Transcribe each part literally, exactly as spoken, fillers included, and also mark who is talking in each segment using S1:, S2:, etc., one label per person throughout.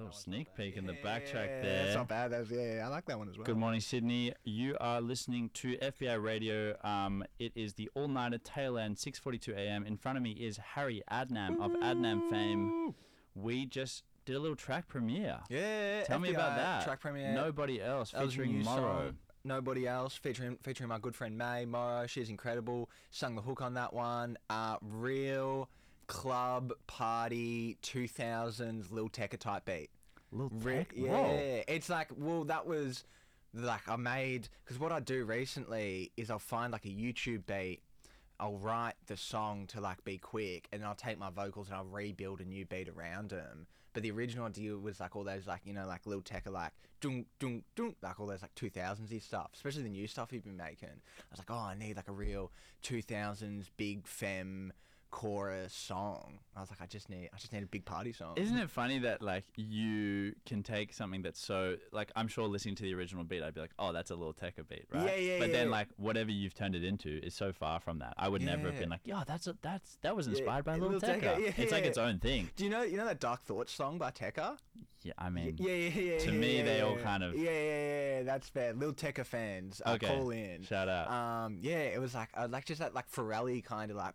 S1: little sneak peek in the backtrack there.
S2: That's not bad. That's, yeah, I like that one as well.
S1: Good morning, Sydney. You are listening to F B I Radio. Um, it is the all-nighter tail end, six forty-two a.m. In front of me is Harry Adnam of Adnam fame. We just did a little track premiere.
S2: Yeah,
S1: Tell
S2: F B I
S1: me about that.
S2: Track premiere.
S1: Nobody Else,
S2: That was a
S1: featuring
S2: new
S1: Morrow.
S2: song. Nobody Else, featuring featuring my good friend May Morrow. She's incredible. Sung the hook on that one. Uh, real club party two thousands Lil Tecca type beat.
S1: Lil
S2: Re-
S1: Tecca?
S2: yeah,
S1: Whoa.
S2: it's like, well, that was like I made, because what I do recently is I'll find like a YouTube beat. I'll write the song to like be quick, and then I'll take my vocals and I'll rebuild a new beat around them. But the original idea was like all those like, you know, like Lil Tecca, like dunk dunk dunk, like all those like two thousandsy stuff, especially the new stuff he's been making. I was like, oh, I need like a real two thousands big femme chorus song. I was like, I just need, I just need a big party song.
S1: Isn't it funny that like you can take something that's so like I'm sure listening to the original beat I'd be like, oh, that's a Lil Tecca beat, right?
S2: Yeah, yeah,
S1: But
S2: yeah.
S1: then like whatever you've turned it into is so far from that. I would never have
S2: Yeah.
S1: been like, yeah, that's a, that's that was
S2: Yeah,
S1: inspired by
S2: Lil
S1: Lil Tecca.
S2: Tecca, yeah,
S1: It's like
S2: yeah.
S1: its own thing.
S2: Do you know, you know that Dark Thoughts song by Tecca?
S1: Yeah, I mean,
S2: Yeah, yeah, yeah.
S1: to
S2: yeah,
S1: me
S2: yeah,
S1: they all
S2: yeah.
S1: kind of
S2: Yeah, yeah, yeah. That's fair. Lil Tecca fans, uh,
S1: Okay,
S2: call in.
S1: shout out.
S2: Um, yeah, it was like, uh, like just that like Pharrell kind of like.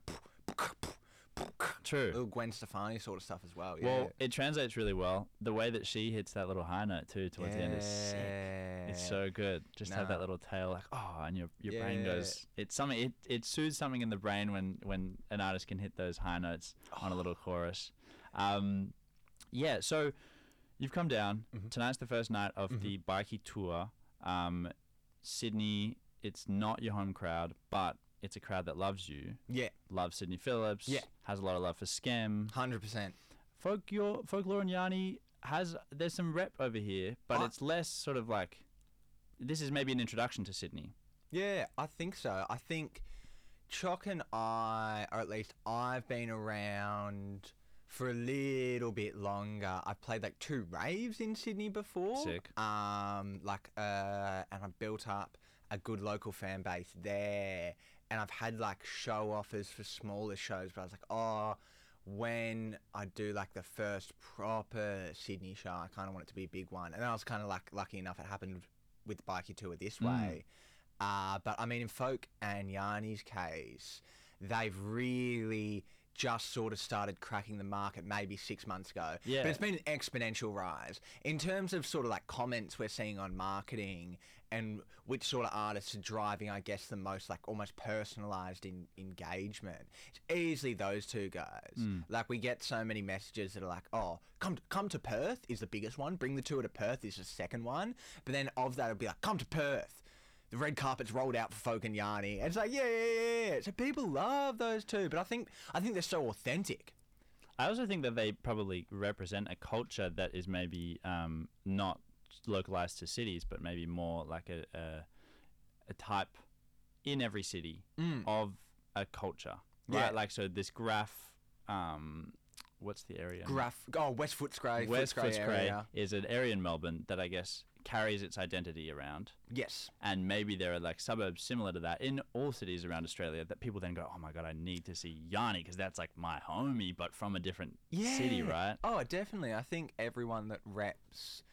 S1: True.
S2: Little Gwen Stefani sort of stuff as well. Yeah.
S1: Well, it translates really well. The way that she hits that little high note too towards the end is sick. It's
S2: Yeah.
S1: so good. Just have
S2: Nah.
S1: that little tail, like oh, and your your brain
S2: Yeah.
S1: goes. It's something. It it soothes something in the brain when when an artist can hit those high notes on a little chorus. Um, yeah. So you've come down.
S2: Mm-hmm.
S1: Tonight's the first night of the Bikey tour. Um, Sydney. It's not your home crowd, but it's a crowd that loves you.
S2: Yeah,
S1: Loves Sydney Phillips.
S2: Yeah.
S1: Has a lot of love for Skem.
S2: hundred percent.
S1: Folk, your folklore and Yanni has there's some rep over here, but
S2: I-
S1: it's less sort of like this is maybe an introduction to Sydney.
S2: Yeah, I think so. I think Choc and I, or at least I've been around for a little bit longer. I've played like two raves in Sydney before.
S1: Sick.
S2: Um, like, uh, and I've built up a good local fan base there. And I've had like show offers for smaller shows, but I was like, oh, when I do like the first proper Sydney show, I kind of want it to be a big one. And then I was kind of like lucky enough it happened with Bikey Tour this
S1: Mm.
S2: way. Uh, but I mean, in Folk and Yanni's case, they've really just sort of started cracking the market maybe six months ago.
S1: Yeah.
S2: But it's been an exponential rise. In terms of sort of like comments we're seeing on marketing and which sort of artists are driving, I guess, the most like almost personalised in, engagement, it's easily those two guys.
S1: Mm.
S2: Like we get so many messages that are like, oh, come to, come to Perth is the biggest one. Bring the tour to Perth is the second one. But then of that, it'll be like, come to Perth. The red carpet's rolled out for Folk and Yanni. And it's like, yeah, yeah, yeah, yeah. So people love those two. But I think I think they're so authentic.
S1: I also think that they probably represent a culture that is maybe um, not localized to cities, but maybe more like a a, a type in every city
S2: Mm.
S1: of a culture, right?
S2: Yeah.
S1: Like so, this graph. Um, what's the area?
S2: Graph. Oh, West Footscray.
S1: West
S2: Footscray
S1: Footscray
S2: area.
S1: is an area in Melbourne that I guess carries its identity around.
S2: Yes.
S1: And maybe there are like suburbs similar to that in all cities around Australia that people then go, oh my God, I need to see Yanni because that's like my homie, but from a different city, right?
S2: Oh, definitely. I think everyone that reps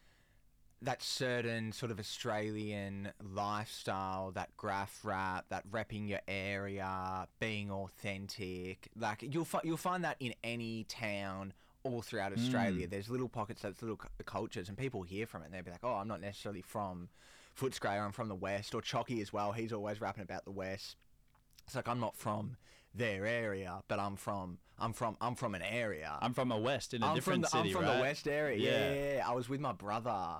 S2: that certain sort of Australian lifestyle, that graph rap, that repping your area, being authentic, like you'll fi- you'll find that in any town all throughout Australia. There's little pockets, that's little cu- cultures, and people hear from it and they'll be like, oh, I'm not necessarily from Footscray, or I'm from the West, or Chocky as well. He's always rapping about the West. It's like, I'm not from their area, but I'm from I'm from I'm from an area.
S1: I'm from a West in a
S2: I'm
S1: different
S2: from the,
S1: city,
S2: I'm from
S1: right?
S2: the West area. Yeah.
S1: Yeah.
S2: Yeah, yeah. I was with my brother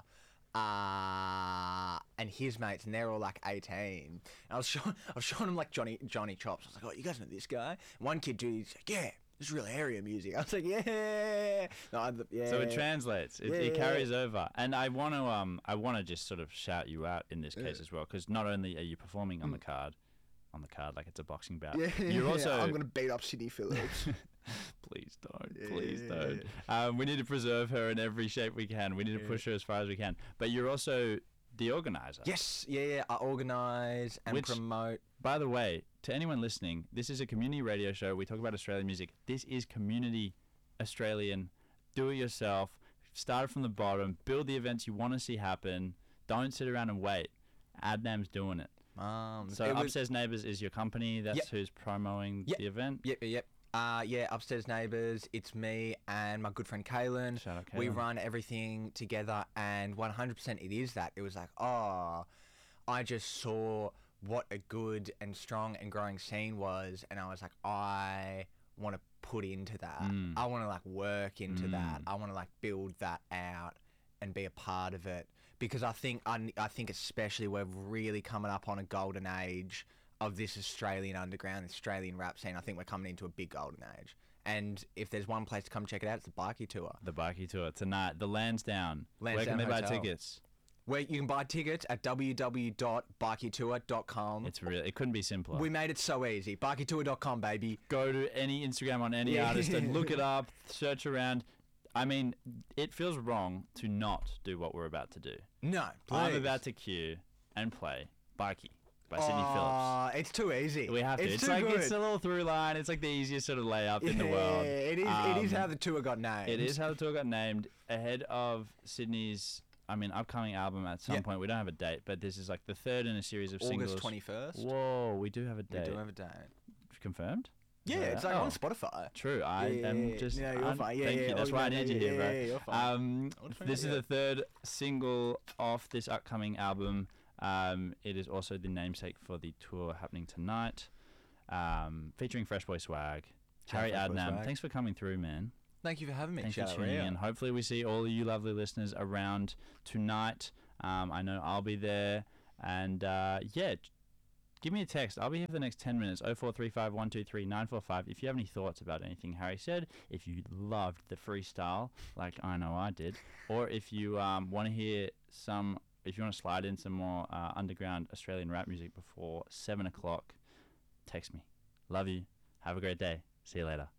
S2: uh, and his mates, and they're all like eighteen. And I was showing I was showing them like Johnny Johnny Chops. I was like, oh, you guys know this guy? And one kid, dude, he's like, yeah, this is real area music. I was like, yeah, no, I, yeah.
S1: So it translates. It,
S2: Yeah,
S1: it
S2: yeah,
S1: carries over. And I want to um I want to just sort of shout you out in this case as well, because not only are you performing on the card, on the card like it's a boxing bout.
S2: Yeah,
S1: You're also
S2: I'm gonna beat up Sydney Phillips.
S1: please don't, please
S2: Yeah.
S1: don't. Um, we need to preserve her in every shape we can. We need to push her as far as we can. But you're also the organizer.
S2: Yes, yeah, yeah. I organise and
S1: Which-
S2: promote.
S1: By the way, to anyone listening, this is a community radio show. We talk about Australian music. This is community Australian, do it yourself, started from the bottom. Build the events you want to see happen. Don't sit around and wait. Adnam's doing it.
S2: Um,
S1: So
S2: it was-
S1: Upstairs Neighbours is your company. That's
S2: Yep.
S1: who's promoting
S2: Yep.
S1: the event.
S2: Yep, yep. Uh, yeah, Upstairs Neighbours. It's me and my good friend Kaylin.
S1: Shout out
S2: We
S1: Kaylin.
S2: run everything together, and one hundred percent it is that. It was like, oh, I just saw what a good and strong and growing scene was, and I was like, I want to put into that.
S1: Mm.
S2: I want to like work into that.
S1: Mm.
S2: I want to like build that out and be a part of it, because I think I, I think especially we're really coming up on a golden age of this Australian underground, this Australian rap scene. I think we're coming into a big golden age. And if there's one place to come check it out, it's the Bikie Tour.
S1: The Bikie Tour tonight. The Lansdowne. Where
S2: Lansdowne
S1: can they buy
S2: Hotel.
S1: tickets?
S2: Where you can buy tickets at w w w dot bikie tour dot com.
S1: It's really. It couldn't be simpler.
S2: We made it so easy. bikie tour dot com, baby.
S1: Go to any Instagram on any
S2: Yeah.
S1: artist and look it up. Search around. I mean, it feels wrong to not do what we're about to do.
S2: No, please.
S1: I'm about to cue and play Bikie by Sydney Phillips.
S2: Oh, it's too easy.
S1: We have to.
S2: It's,
S1: It's,
S2: too
S1: like
S2: good.
S1: it's a little through line. It's like the easiest sort of layup in the
S2: Yeah,
S1: world.
S2: It is. it is
S1: Um,
S2: how the tour got named.
S1: It is how the tour got named ahead of Sydney's. I mean, upcoming album at some
S2: Yeah.
S1: point. We don't have a date, but this is like the third in a series of singles.
S2: August twenty-first.
S1: Whoa, we do have a
S2: We
S1: date.
S2: do have a date.
S1: Confirmed? Is
S2: Yeah,
S1: that
S2: it's
S1: right?
S2: like
S1: Oh,
S2: on Spotify.
S1: True, I
S2: Yeah,
S1: am
S2: yeah,
S1: just.
S2: yeah, you're
S1: un-
S2: fine. Yeah,
S1: thank
S2: yeah,
S1: you. That's
S2: oh,
S1: why I
S2: no,
S1: need you
S2: yeah,
S1: here,
S2: yeah,
S1: bro.
S2: yeah, you're fine.
S1: Um,
S2: I'll try,
S1: this is
S2: yeah.
S1: the third single off this upcoming album. Um, it is also the namesake for the tour happening tonight, um, featuring Fresh Boy Swag.
S2: Shout out
S1: Harry
S2: Fresh Boy
S1: Adnam,
S2: Swag.
S1: thanks for coming through, man.
S2: Thank you for having me.
S1: Thanks for
S2: Shout out,
S1: tuning
S2: Ria.
S1: in. Hopefully, we see all of you lovely listeners around tonight. Um, I know I'll be there, and uh, yeah. j- Give me a text. I'll be here for the next ten minutes. oh four three five, one two three, nine four five. If you have any thoughts about anything Harry said, if you loved the freestyle, like I know I did, or if you um, want to hear some, if you want to slide in some more uh, underground Australian rap music before seven o'clock, text me. Love you. Have a great day. See you later.